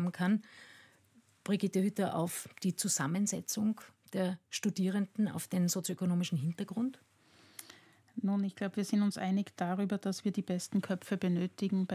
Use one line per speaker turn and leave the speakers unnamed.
haben kann. Brigitte Hütter, auf die Zusammensetzung der Studierenden, auf den sozioökonomischen Hintergrund?
Nun, ich glaube, wir sind uns einig darüber, dass wir die besten Köpfe benötigen